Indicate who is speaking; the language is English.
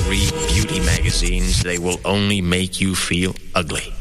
Speaker 1: read beauty magazines, they will only make you feel ugly.